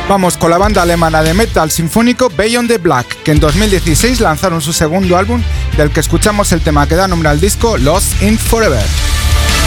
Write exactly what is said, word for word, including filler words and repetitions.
Vamos con la banda alemana de metal sinfónico Beyond the Black, que en dos mil dieciséis lanzaron su segundo álbum, del que escuchamos el tema que da nombre al disco, Lost in Forever.